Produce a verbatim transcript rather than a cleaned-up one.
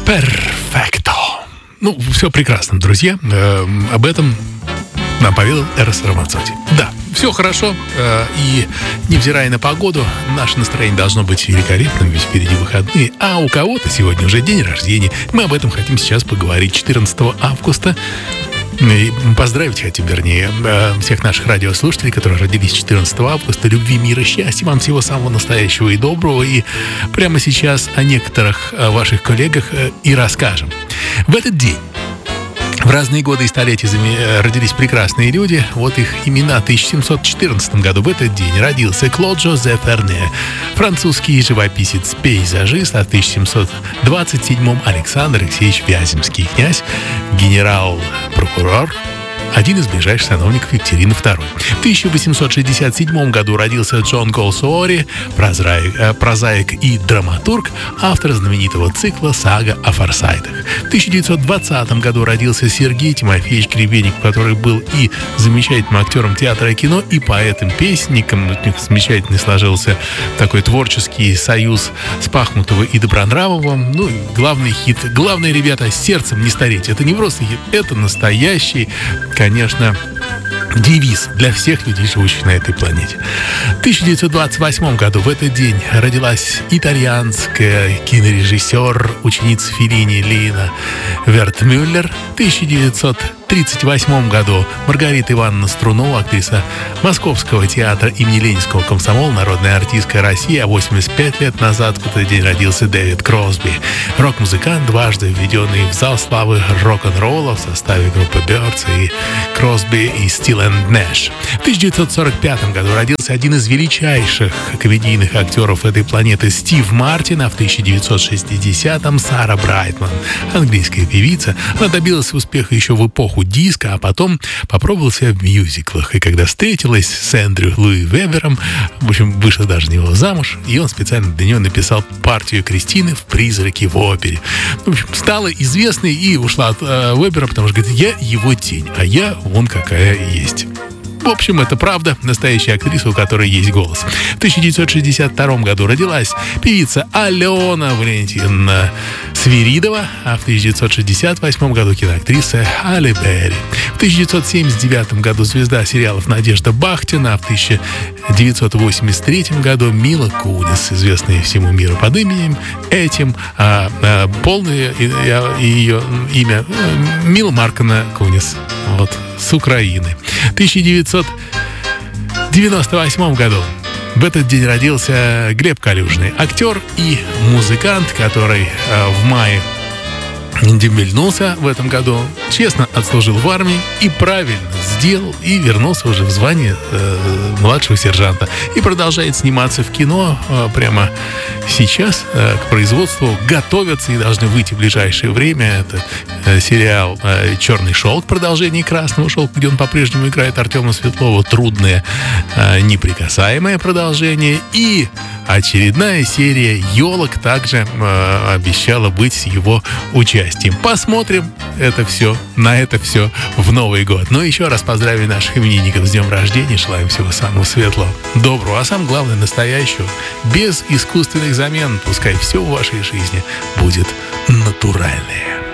Перфекто. Ну, все прекрасно, друзья. Э, об этом нам поведал Эрос Рамаззотти. Да, все хорошо. Э, и, невзирая на погоду, наше настроение должно быть великолепным, ведь впереди выходные. А у кого-то сегодня уже день рождения. Мы об этом хотим сейчас поговорить. четырнадцатого августа. И поздравить хотим, вернее, всех наших радиослушателей, которые родились четырнадцатого августа. Любви, мира, счастья, вам всего самого настоящего и доброго. И прямо сейчас о некоторых ваших коллегах и расскажем. В этот день, в разные годы и столетия родились прекрасные люди. Вот их имена. В тысяча семьсот четырнадцатом году в этот день родился Клод Жозе Ферне, французский живописец, пейзажист, а в тысяча семьсот двадцать седьмом Александр Алексеевич Вяземский, князь, генерал-прокурор, один из ближайших сановников Екатерины второй. В тысяча восемьсот шестьдесят седьмом году родился Джон Голсуори, прозаик, прозаик и драматург, автор знаменитого цикла «Сага о форсайтах». В тысяча девятьсот двадцатом году родился Сергей Тимофеевич Гребенников, который был и замечательным актером театра и кино, и поэтом-песенником. У них замечательно сложился такой творческий союз с Пахмутовым и Добронравовым. Ну, и главный хит. Главное, ребята, сердцем не стареть. Это не просто хит, это настоящий, конечно, девиз для всех людей, живущих на этой планете. В тысяча девятьсот двадцать восьмом году в этот день родилась итальянская кинорежиссер, ученица Феллини Лина Вертмюллер. В тысяча девятьсот тридцать восьмом году Маргарита Ивановна Струнова, актриса Московского театра имени Ленинского комсомола, народная артистка России. А восемьдесят пять лет назад в этот день родился Дэвид Кросби, рок-музыкант, дважды введенный в зал славы рок-н-ролла в составе группы Бёрдс и Кросби и Стил энд Нэш. В тысяча девятьсот сорок пятом году родился один из величайших комедийных актеров этой планеты Стив Мартин, а в тысяча девятьсот шестидесятом Сара Брайтман, английская певица. Она добилась успеха еще в эпоху диска, а потом попробовала себя в мюзиклах. И когда встретилась с Эндрю Луи Вебером, в общем, вышла даже за него замуж, и он специально для нее написал партию Кристины в «Призраке в опере». В общем, стала известной и ушла от э, Вебера, потому что говорит, я его тень, а я вон какая есть. В общем, это правда. Настоящая актриса, у которой есть голос. В тысяча девятьсот шестьдесят втором году родилась певица Алена Валентиновна Свиридова, а в тысяча девятьсот шестьдесят восьмом году киноактриса Али Берри. В тысяча девятьсот семьдесят девятом году звезда сериалов Надежда Бахтина, а в тысяча девятьсот восемьдесят третьем году Мила Кунис, известная всему миру под именем этим, а, а, полное ее имя Мила Марковна Кунис. Вот, с Украины. В тысяча девятьсот девяносто восьмом году в этот день родился Глеб Калюжный, актер и музыкант, который э, в мае демельнулся в этом году, честно отслужил в армии и правильно сделал, и вернулся уже в звание э, младшего сержанта. И продолжает сниматься в кино. Э, прямо сейчас э, к производству готовятся и должны выйти в ближайшее время. Это э, сериал э, «Черный шелк», продолжение «Красного шелка», где он по-прежнему играет Артема Светлова. Трудное, э, неприкасаемое продолжение. И очередная серия «Елок» также э, обещала быть с его участием. Посмотрим это все, на это все в Новый год. Но еще раз поздравим наших именинников с днем рождения. Желаем всего самого светлого, доброго, а самое главное, настоящего, без искусственных замен. Пускай все в вашей жизни будет натуральное.